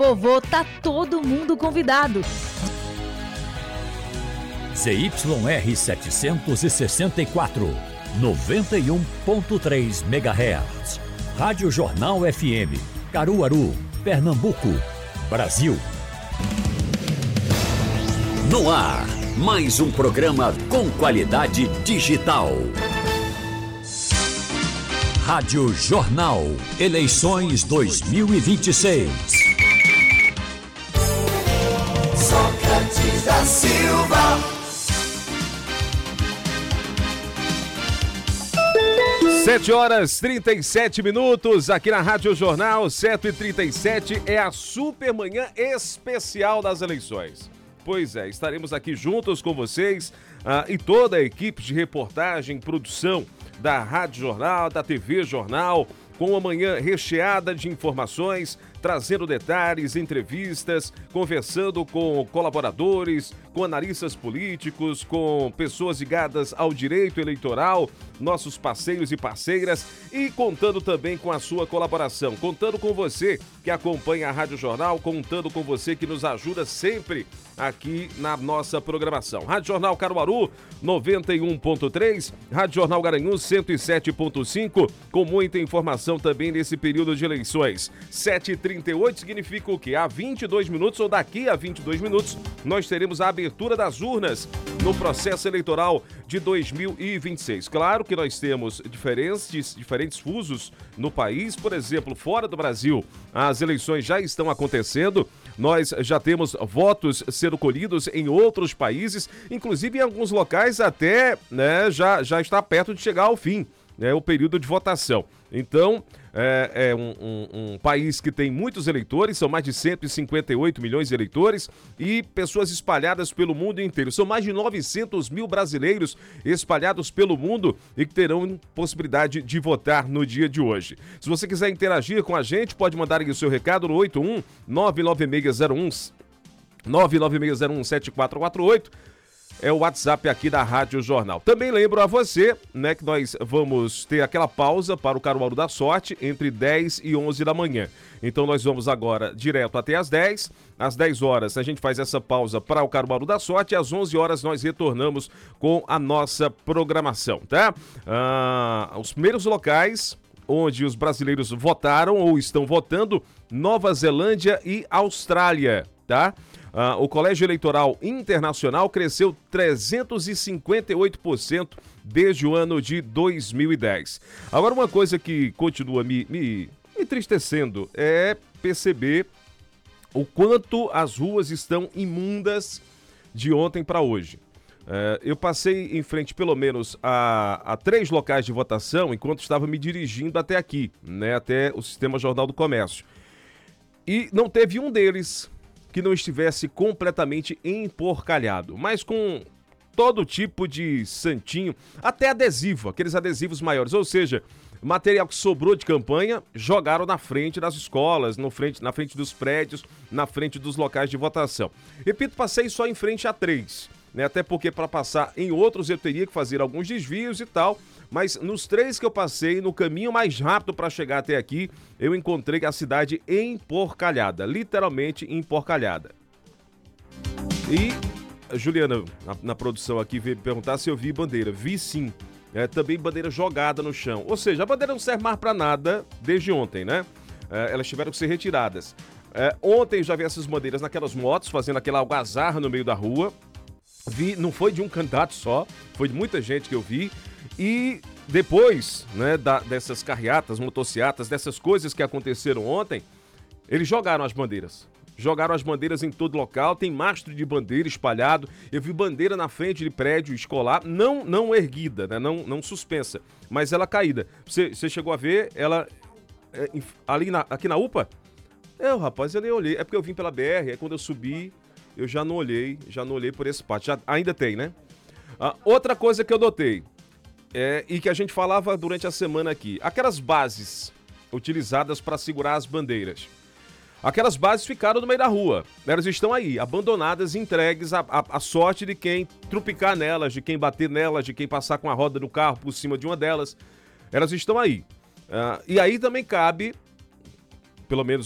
Vovô, tá todo mundo convidado. ZYR 764, 91.3 MHz. Rádio Jornal FM, Caruaru, Pernambuco, Brasil. No ar, mais um programa com qualidade digital. Rádio Jornal, eleições 2026. Sócrates da Silva. 7h37 aqui na Rádio Jornal, 7h37 é a super manhã especial das eleições. Pois é, estaremos aqui juntos com vocês e toda a equipe de reportagem, produção da Rádio Jornal, da TV Jornal, com uma manhã recheada de informações, trazendo detalhes, entrevistas, conversando com colaboradores, com analistas políticos, com pessoas ligadas ao direito eleitoral, nossos parceiros e parceiras, e contando também com a sua colaboração, contando com você que acompanha a Rádio Jornal, contando com você que nos ajuda sempre aqui na nossa programação. Rádio Jornal Caruaru 91.3, Rádio Jornal Garanhuns 107.5, com muita informação também nesse período de eleições. 7h38 significa o quê? Há 22 minutos ou daqui a 22 minutos nós teremos a abertura das urnas no processo eleitoral de 2026. Claro que nós temos diferentes fusos no país, por exemplo, fora do Brasil, as eleições já estão acontecendo, nós já temos votos sendo colhidos em outros países, inclusive em alguns locais até já está perto de chegar ao fim, o período de votação. Então, é um país que tem muitos eleitores, são mais de 158 milhões de eleitores e pessoas espalhadas pelo mundo inteiro. São mais de 900 mil brasileiros espalhados pelo mundo e que terão possibilidade de votar no dia de hoje. Se você quiser interagir com a gente, pode mandar aí o seu recado no 99601-7448. É o WhatsApp aqui da Rádio Jornal. Também lembro a você, que nós vamos ter aquela pausa para o Caruaru da Sorte entre 10 e 11 da manhã. Então nós vamos agora direto até às 10. Às 10 horas a gente faz essa pausa para o Caruaru da Sorte e às 11 horas nós retornamos com a nossa programação, tá? Os primeiros locais onde os brasileiros votaram ou estão votando, Nova Zelândia e Austrália, tá? O Colégio Eleitoral Internacional cresceu 358% desde o ano de 2010. Agora, uma coisa que continua me entristecendo é perceber o quanto as ruas estão imundas de ontem para hoje. Eu passei em frente, pelo menos, a 3 locais de votação enquanto estava me dirigindo até aqui, até o Sistema Jornal do Comércio. E não teve um deles que não estivesse completamente emporcalhado, mas com todo tipo de santinho, até adesivo, aqueles adesivos maiores, ou seja, material que sobrou de campanha, jogaram na frente das escolas, na frente dos prédios, na frente dos locais de votação. Repito, passei só em frente a 3, até porque para passar em outros eu teria que fazer alguns desvios e tal, mas nos 3 que eu passei, no caminho mais rápido para chegar até aqui, eu encontrei a cidade emporcalhada, literalmente emporcalhada. E Juliana, na produção aqui, veio perguntar se eu vi bandeira. Vi sim, também bandeira jogada no chão, ou seja, a bandeira não serve mais para nada desde ontem, elas tiveram que ser retiradas. Ontem eu já vi essas bandeiras naquelas motos, fazendo aquela algazarra no meio da rua. Vi, não foi de um candidato só, foi de muita gente que eu vi. E depois, dessas carreatas, motocicletas, dessas coisas que aconteceram ontem, eles jogaram as bandeiras. Jogaram as bandeiras em todo local, tem mastro de bandeira espalhado. Eu vi bandeira na frente de prédio escolar, não erguida, não suspensa, mas ela caída. Você chegou a ver ela aqui na UPA? Rapaz, eu nem olhei. É porque eu vim pela BR, aí quando eu subi, eu já não olhei por esse parte. Ainda tem, outra coisa que eu notei, e que a gente falava durante a semana aqui, aquelas bases utilizadas para segurar as bandeiras. Aquelas bases ficaram no meio da rua. Elas estão aí, abandonadas, entregues à sorte de quem trupicar nelas, de quem bater nelas, de quem passar com a roda do carro por cima de uma delas. Elas estão aí. E aí também cabe, pelo menos